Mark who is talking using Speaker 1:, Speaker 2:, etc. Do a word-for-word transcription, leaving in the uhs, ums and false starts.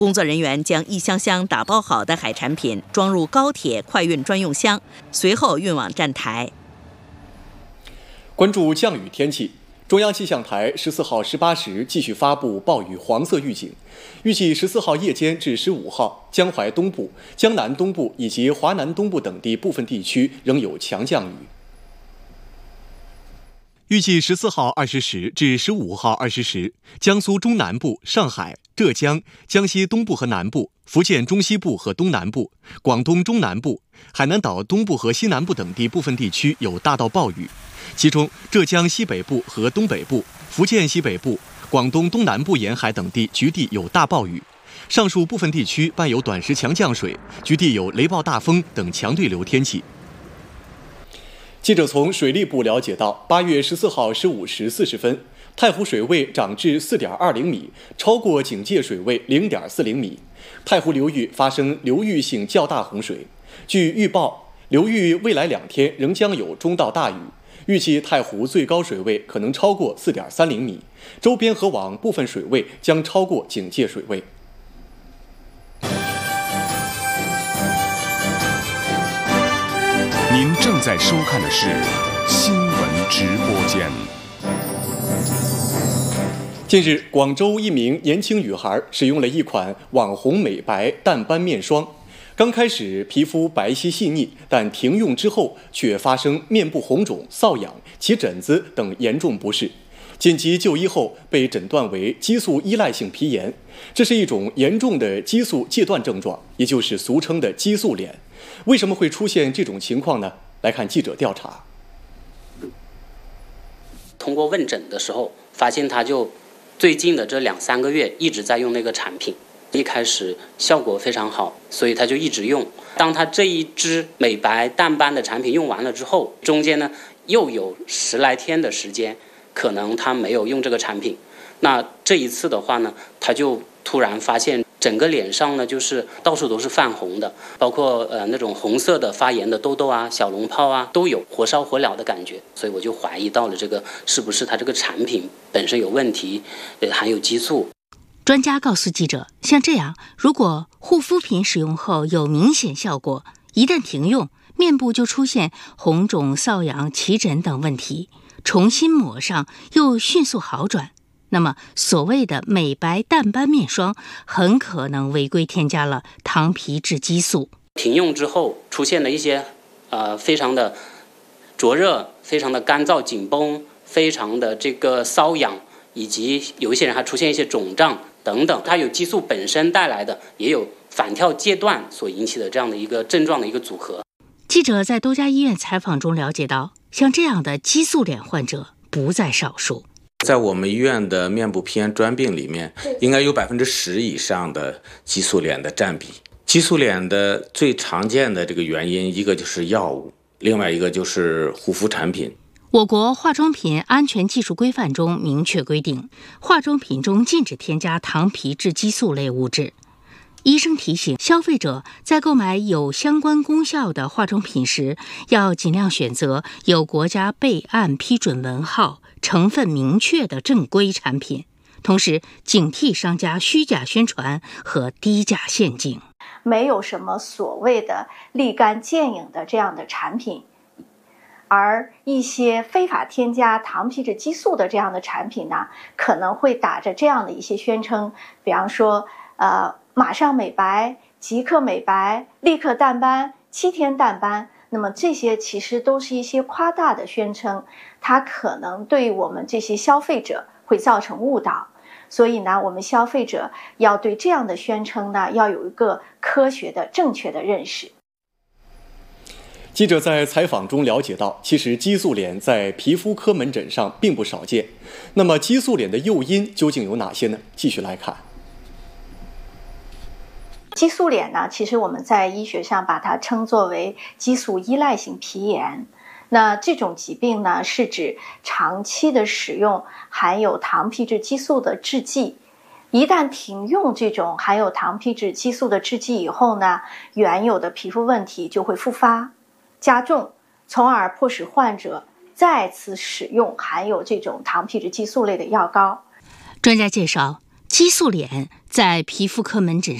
Speaker 1: 工作人员将一箱箱打包好的海产品装入高铁快运专用箱，随后运往站台。
Speaker 2: 关注降雨天气，中央气象台十四号十八时继续发布暴雨黄色预警，预计十四号夜间至十五号，江淮东部、江南东部以及华南东部等地部分地区仍有强降雨。预计十四号二十时至十五号二十时，江苏中南部、上海、浙江、江西东部和南部、福建中西部和东南部、广东中南部、海南岛东部和西南部等地部分地区有大到暴雨，其中浙江西北部和东北部、福建西北部、广东东南部沿海等地局地有大暴雨。上述部分地区伴有短时强降水，局地有雷暴大风等强对流天气。记者从水利部了解到，八月十四号十五时四十分，太湖水位涨至四点二零米，超过警戒水位零点四零米，太湖流域发生流域性较大洪水。据预报，流域未来两天仍将有中到大雨，预计太湖最高水位可能超过四点三零米，周边河网部分水位将超过警戒水位。
Speaker 3: 您正在收看的是新闻直播间。
Speaker 2: 近日，广州一名年轻女孩使用了一款网红美白淡斑面霜，刚开始皮肤白皙细腻，但停用之后却发生面部红肿、瘙痒、起疹子等严重不适。紧急就医后被诊断为激素依赖性皮炎，这是一种严重的激素戒断症状，也就是俗称的激素脸。为什么会出现这种情况呢？来看记者调查。
Speaker 4: 通过问诊的时候，发现他就最近的这两三个月一直在用那个产品，一开始效果非常好，所以他就一直用。当他这一支美白淡斑的产品用完了之后，中间呢又有十来天的时间，可能他没有用这个产品。那这一次的话呢，他就突然发现整个脸上呢就是到处都是泛红的，包括呃那种红色的发炎的痘痘啊、小脓泡啊，都有火烧火燎的感觉。所以我就怀疑到了这个是不是他这个产品本身有问题，呃含有激素。
Speaker 5: 专家告诉记者，像这样，如果护肤品使用后有明显效果，一旦停用，面部就出现红肿、瘙痒、起疹等问题，重新抹上又迅速好转，那么所谓的美白淡斑面霜很可能违规添加了糖皮质激素。
Speaker 4: 停用之后出现了一些呃非常的灼热、非常的干燥紧绷、非常的这个瘙痒，以及有一些人还出现一些肿胀等等，它有激素本身带来的，也有反跳戒断所引起的这样的一个症状的一个组合。
Speaker 5: 记者在多家医院采访中了解到，像这样的激素脸患者不在少数。
Speaker 6: 在我们医院的面部皮炎专病里面，应该有百分之十以上的激素脸的占比。激素脸的最常见的这个原因，一个就是药物，另外一个就是护肤产品。
Speaker 5: 我国化妆品安全技术规范中明确规定，化妆品中禁止添加糖皮质激素类物质。医生提醒消费者，在购买有相关功效的化妆品时，要尽量选择有国家备案批准文号、成分明确的正规产品，同时警惕商家虚假宣传和低价陷阱。
Speaker 7: 没有什么所谓的立竿见影的这样的产品，而一些非法添加糖皮质激素的这样的产品呢，可能会打着这样的一些宣称，比方说呃马上美白、即刻美白、立刻淡斑、七天淡斑，那么这些其实都是一些夸大的宣称，它可能对我们这些消费者会造成误导。所以呢，我们消费者要对这样的宣称呢，要有一个科学的、正确的认识。
Speaker 2: 记者在采访中了解到，其实激素脸在皮肤科门诊上并不少见。那么激素脸的诱因究竟有哪些呢？继续来看。
Speaker 7: 激素脸呢，其实我们在医学上把它称作为激素依赖性皮炎。那这种疾病呢，是指长期的使用含有糖皮质激素的制剂，一旦停用这种含有糖皮质激素的制剂以后呢，原有的皮肤问题就会复发加重，从而迫使患者再次使用含有这种糖皮质激素类的药膏。
Speaker 5: 专家介绍， 激素脸在皮肤科门诊